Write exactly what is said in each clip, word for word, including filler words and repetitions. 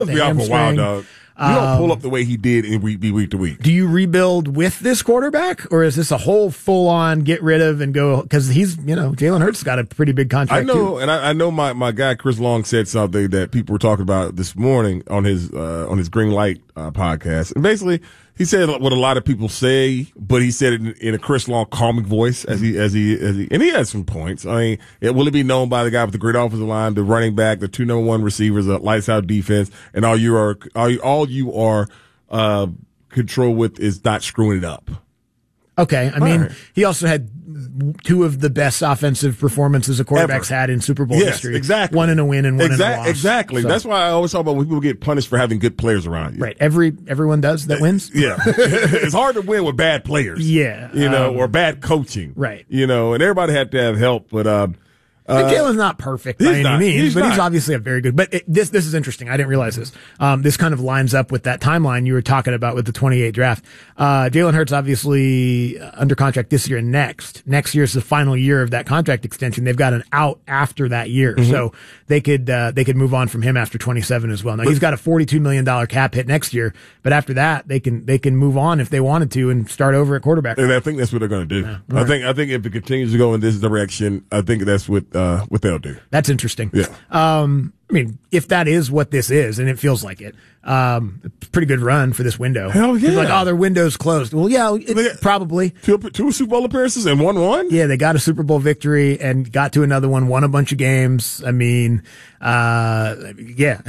Be out for a while, dog. You don't um, pull up the way he did in week, week to week. Do you rebuild with this quarterback, or is this a whole full-on get rid of and go? Because he's, you know, Jalen Hurts got a pretty big contract. I know, too. and I, I know my, my guy Chris Long said something that people were talking about this morning on his uh, on his Green Light uh, podcast, and basically he said what a lot of people say, but he said it in, in a Chris Long calming voice as he as he as he, and he had some points. I mean, it, will it be known by the guy with the great offensive line, the running back, the two number one receivers, the lights out defense, and all you are all you, all you are uh, control with is not screwing it up. Okay, I mean, right. He also had two of the best offensive performances a quarterback's Ever. had in Super Bowl yes, history. Exactly. One in a win and one exactly. in a loss. Exactly. So. That's why I always talk about when people get punished for having good players around you. Right. Every everyone does that wins. Yeah. It's hard to win with bad players. Yeah. You know, um, or bad coaching. Right. You know, and everybody had to have help, but um Uh, Jalen's not perfect by any not, means, he's but not. he's obviously a very good. But it, this this is interesting. I didn't realize this. Um, this kind of lines up with that timeline you were talking about with the twenty-eight draft. Uh, Jalen Hurts obviously under contract this year and next. Next year is the final year of that contract extension. They've got an out after that year, mm-hmm. so they could uh, they could move on from him after twenty-seven as well. Now but, he's got a forty-two million dollars cap hit next year, but after that they can they can move on if they wanted to and start over at quarterback. And I think that's what they're going to do. Yeah, right. I think I think if it continues to go in this direction, I think that's what uh, what they'll do. That's interesting. Yeah. Um, I mean, if that is what this is, and it feels like it, um, it's a pretty good run for this window. Hell yeah. People are like, oh, their window's closed. Well, yeah, it, probably. Two, two Super Bowl appearances and won one? Yeah, they got a Super Bowl victory and got to another one, won a bunch of games. I mean, uh, yeah,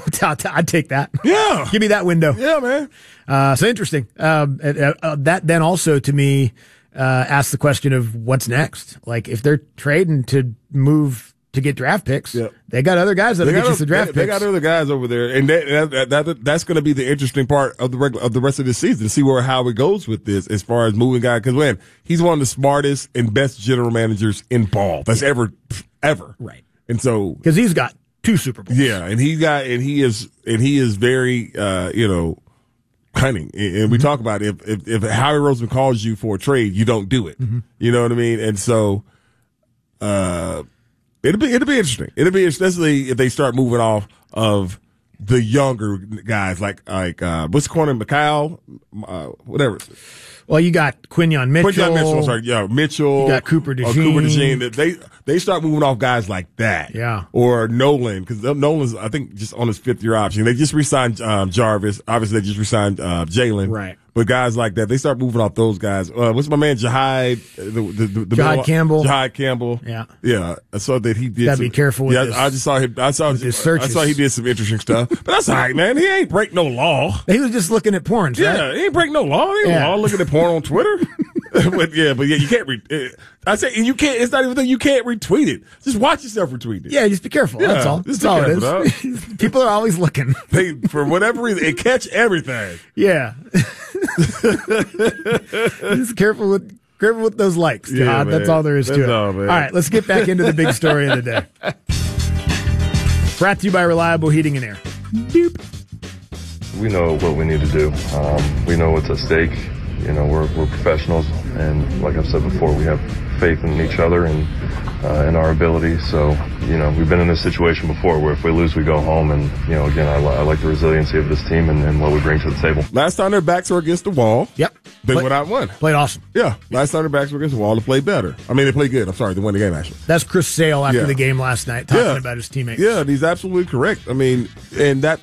I'd take that. Yeah. Give me that window. Yeah, man. Uh, so interesting. Um, uh, uh, that then also to me, uh, asks the question of what's next. Like, if they're trading to move to get draft picks, yep. they got other guys that'll get you some draft they, picks. They got other guys over there, and that, that, that, that's going to be the interesting part of the regular, of the rest of the season. See where how it goes with this as far as moving guys. Because man, he's one of the smartest and best general managers in ball that's yeah. ever ever. Right, and so because he's got two Super Bowls. Yeah, and he got and he is and he is very uh, you know. cunning, and we mm-hmm. talk about it. If, if if Howie Roseman calls you for a trade, you don't do it. Mm-hmm. You know what I mean? And so, uh, it'll be it'll be interesting. It'll be especially if they start moving off of the younger guys, like like uh, what's the corner, Mikhail, uh, whatever. Well, you got Quinyon Mitchell. Quinyon Mitchell, sorry, yeah, Mitchell. You got Cooper DeJean. Uh, Cooper DeJean. They they start moving off guys like that. Yeah. Or Nolan, because Nolan's, I think, just on his fifth year option. They just re-signed um, Jarvis. Obviously, they just re-signed uh, Jalen. Right. But guys like that, they start moving off those guys. Uh, what's my man, Jahide? The, the, the, the Jahide middle, Campbell. Jahide Campbell. Yeah. Yeah. I saw that he did. Gotta some, be careful with yeah, this. I just saw him. I saw, his searches. I saw he did some interesting stuff. But that's all right, man. He ain't break no law. He was just looking at porn, right? Yeah, he ain't break no law. He ain't yeah. law looking at porn on Twitter. but yeah, but yeah, you can't re- I say, and you can't, it's not even that you can't retweet it. Just watch yourself retweet it. Yeah, just be careful. Yeah, that's all. That's all careful, it is. People are always looking. They, for whatever reason, they catch everything. Yeah. Just careful with, careful with those likes, Todd. Yeah, that's all there is that's to it. All, man. all right, let's get back into the big story of the day. Brought to you by Reliable Heating and Air. Doop. We know what we need to do. Um, we know what's at stake. You know, we're we're professionals, and like I've said before, we have faith in each other and uh, in our ability. So, you know, we've been in this situation before where if we lose, we go home. And, you know, again, I, li- I like the resiliency of this team and, and what we bring to the table. Last time their backs were against the wall. Yep. They Play, went out and won. Played awesome. Yeah. Last time their backs were against the wall, they played better. I mean, they played good. I'm sorry. They won the game, actually. That's Chris Sale after yeah. the game last night talking yeah. about his teammates. Yeah, he's absolutely correct. I mean, and that